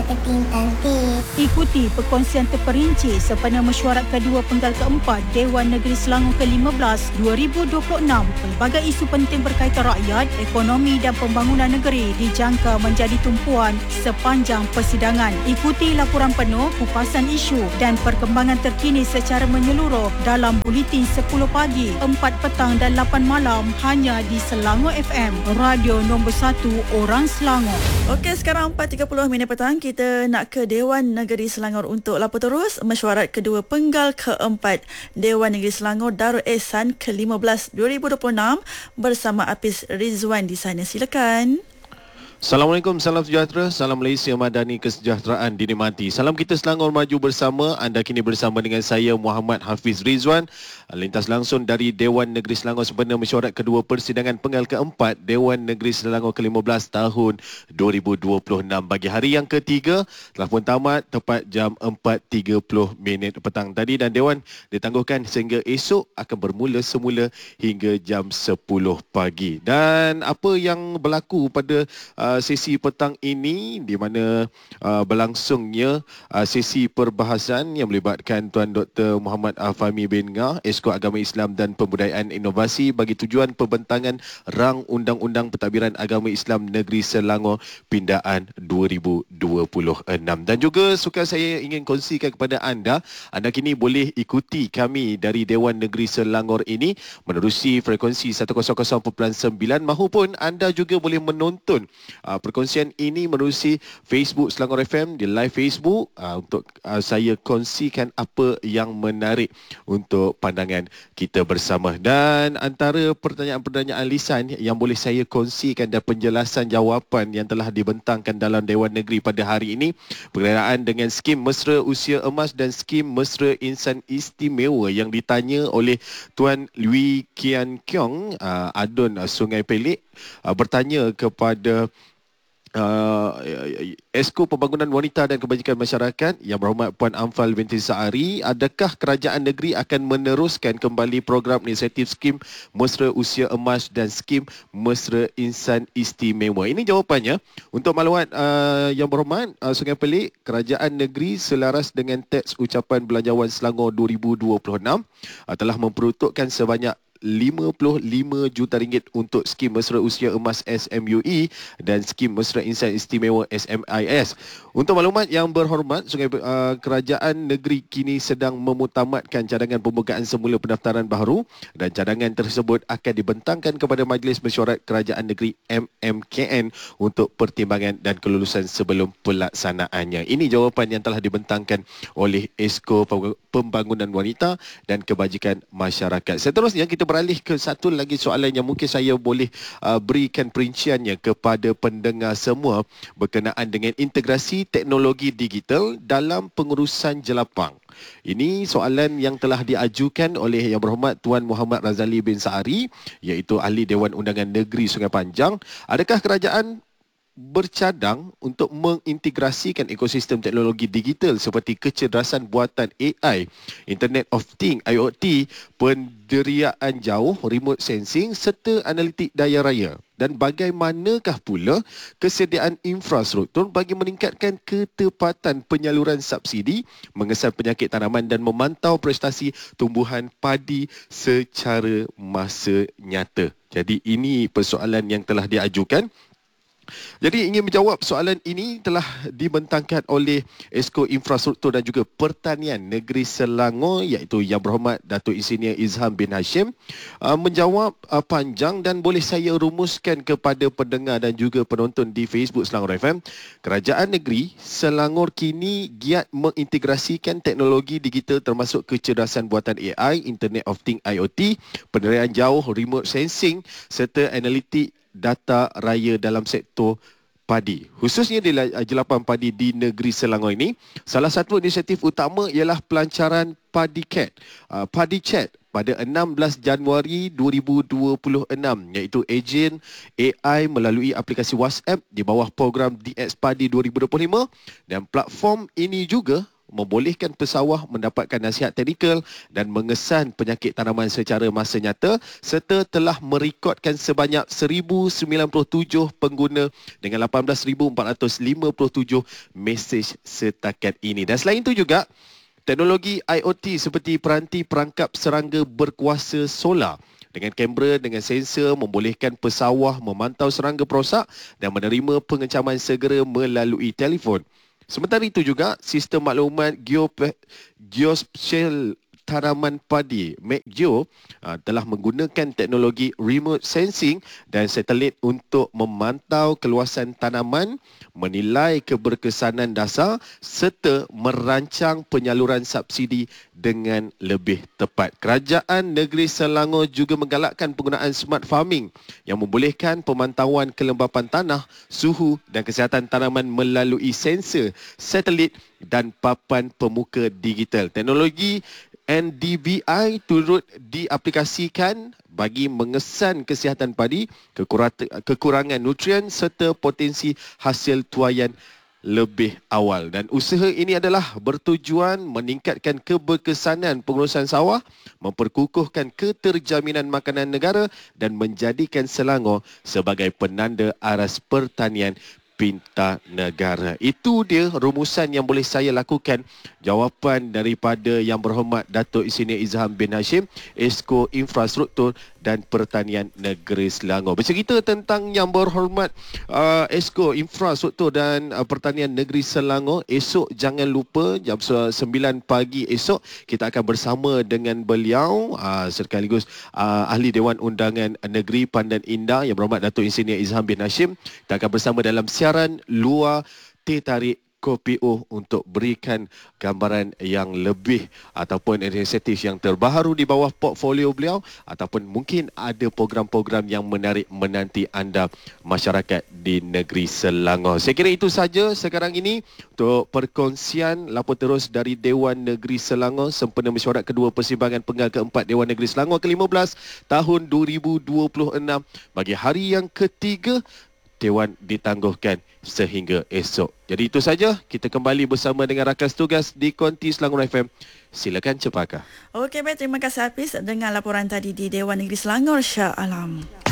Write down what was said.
keting cantik. Ikuti perkongsian terperinci sempena mesyuarat kedua penggal keempat Dewan Negeri Selangor ke-15 2026. Pelbagai isu penting berkaitan rakyat, ekonomi dan pembangunan negeri dijangka menjadi tumpuan sepanjang persidangan. Ikuti laporan penuh, kupasan isu dan perkembangan terkini secara menyeluruh dalam Buletin 10 pagi, 4 petang dan 8 malam hanya di Selangor FM, radio nombor 1 orang Selangor. Okey, sekarang 4.30 petang kita nak ke Dewan Negeri Selangor untuk lapor terus mesyuarat kedua penggal keempat Dewan Negeri Selangor Darul Ehsan ke-15 2026 bersama Hafiz Rizwan di sana. Silakan. Assalamualaikum, salam sejahtera, salam Malaysia Madani, kesejahteraan dinikmati. Salam kita Selangor maju bersama. Anda kini bersama dengan saya Muhammad Hafiz Rizwan. Lintas langsung dari Dewan Negeri Selangor sempena mesyuarat kedua persidangan penggal keempat Dewan Negeri Selangor ke-15 tahun 2026. Bagi hari yang ketiga telah pun tamat tepat jam 4.30 petang tadi, dan Dewan ditangguhkan sehingga esok akan bermula semula hingga jam 10 pagi. Dan apa yang berlaku pada sesi petang ini di mana berlangsungnya sesi perbahasan yang melibatkan Tuan Dr. Muhammad Fahmi bin Ngah, Esko Agama Islam dan Pembudayaan Inovasi bagi tujuan pembentangan rang Undang-Undang Pentadbiran Agama Islam Negeri Selangor Pindaan 2026. Dan juga suka saya ingin kongsikan kepada anda kini boleh ikuti kami dari Dewan Negeri Selangor ini menerusi frekuensi 100.9 mahupun anda juga boleh menonton perkongsian ini menerusi Facebook Selangor FM di live Facebook untuk saya kongsikan apa yang menarik untuk pandangan kita bersama. Dan antara pertanyaan-pertanyaan lisan yang boleh saya kongsikan dan penjelasan jawapan yang telah dibentangkan dalam Dewan Negeri pada hari ini berkenaan dengan skim mesra usia emas dan skim mesra insan istimewa yang ditanya oleh Tuan Lui Kian Kiong, Adun Sungai Pelik, bertanya kepada Esko Pembangunan Wanita dan Kebajikan Masyarakat Yang Berhormat Puan Amfal binti Saari, adakah kerajaan negeri akan meneruskan kembali program inisiatif skim mesra usia emas dan skim mesra insan istimewa? Ini jawapannya. Untuk maklumat Yang Berhormat Sungai Pelik, kerajaan negeri selaras dengan teks ucapan Belanjawan Selangor 2026 telah memperuntukkan sebanyak RM55 juta untuk skim mesra usia emas SMUE dan skim mesra insan istimewa SMIS. Untuk maklumat Yang Berhormat, kerajaan negeri kini sedang memutamatkan cadangan pembukaan semula pendaftaran baharu dan cadangan tersebut akan dibentangkan kepada Majlis Mesyuarat Kerajaan Negeri MMKN untuk pertimbangan dan kelulusan sebelum pelaksanaannya. Ini jawapan yang telah dibentangkan oleh Esko Pembangunan Wanita dan Kebajikan Masyarakat. Seterusnya kita beralih ke satu lagi soalan yang mungkin saya boleh berikan perinciannya kepada pendengar semua berkenaan dengan integrasi teknologi digital dalam pengurusan jelapang. Ini soalan yang telah diajukan oleh Yang Berhormat Tuan Muhammad Razali bin Saari, iaitu Ahli Dewan Undangan Negeri Sungai Panjang. Adakah kerajaan bercadang untuk mengintegrasikan ekosistem teknologi digital seperti kecerdasan buatan AI, Internet of Things IoT, penderiaan jauh, remote sensing serta analitik daya raya? Dan bagaimanakah pula kesediaan infrastruktur bagi meningkatkan ketepatan penyaluran subsidi, mengesan penyakit tanaman dan memantau prestasi tumbuhan padi secara masa nyata? Jadi ini persoalan yang telah diajukan. Jadi ingin menjawab soalan ini telah dibentangkan oleh Esko Infrastruktur dan juga Pertanian Negeri Selangor, iaitu Yang Berhormat Datuk Insinyur Izham bin Hashim. Menjawab panjang dan boleh saya rumuskan kepada pendengar dan juga penonton di Facebook Selangor FM. Kerajaan Negeri Selangor kini giat mengintegrasikan teknologi digital termasuk kecerdasan buatan AI, Internet of Things IoT, penderiaan jauh, remote sensing serta analitik data raya dalam sektor padi, khususnya di jelapan padi di negeri Selangor ini. Salah satu inisiatif utama ialah pelancaran PadiCat pada 16 Januari 2026, iaitu ejen AI melalui aplikasi WhatsApp di bawah program DX Padi 2025, dan platform ini juga membolehkan pesawah mendapatkan nasihat teknikal dan mengesan penyakit tanaman secara masa nyata serta telah merekodkan sebanyak 1,097 pengguna dengan 18,457 mesej setakat ini. Dan selain itu juga, teknologi IoT seperti peranti perangkap serangga berkuasa solar dengan kamera dengan sensor membolehkan pesawah memantau serangga perosak dan menerima pengecaman segera melalui telefon. Sementara itu juga, sistem maklumat geospatial tanaman padi MacGeo telah menggunakan teknologi remote sensing dan satelit untuk memantau keluasan tanaman, menilai keberkesanan dasar serta merancang penyaluran subsidi dengan lebih tepat. Kerajaan Negeri Selangor juga menggalakkan penggunaan smart farming yang membolehkan pemantauan kelembapan tanah, suhu dan kesihatan tanaman melalui sensor, satelit dan papan pemuka digital. Teknologi NDVI turut diaplikasikan bagi mengesan kesihatan padi, kekurangan nutrien serta potensi hasil tuaian lebih awal. Dan usaha ini adalah bertujuan meningkatkan keberkesanan pengurusan sawah, memperkukuhkan keterjaminan makanan negara dan menjadikan Selangor sebagai penanda aras pertanian pintar negara. Itu dia rumusan yang boleh saya lakukan. Jawapan daripada Yang Berhormat Datuk Seri Izham bin Hashim, Esko Infrastruktur dan Pertanian Negeri Selangor. Bercerita tentang Yang Berhormat Esko Infrastruktur dan Pertanian Negeri Selangor, esok jangan lupa jam 9 pagi esok kita akan bersama dengan beliau sekaligus Ahli Dewan Undangan Negeri Pandan Indah Yang Berhormat Datuk Seri Izham bin Hashim. Kita akan bersama dalam siaran luar teh tarik KPO untuk berikan gambaran yang lebih ataupun inisiatif yang terbaru di bawah portfolio beliau ataupun mungkin ada program-program yang menarik menanti anda masyarakat di negeri Selangor. Saya kira itu saja sekarang ini untuk perkongsian lapor terus dari Dewan Negeri Selangor sempena mesyuarat kedua persimpangan penggal keempat Dewan Negeri Selangor ke-15 tahun 2026 bagi hari yang ketiga. Dewan ditangguhkan sehingga esok. Jadi itu saja. Kita kembali bersama dengan rakan tugas di Konti Selangor FM. Silakan Cepaka. Okey, baik. Terima kasih Hafiz dengan laporan tadi di Dewan Negeri Selangor, Shah Alam.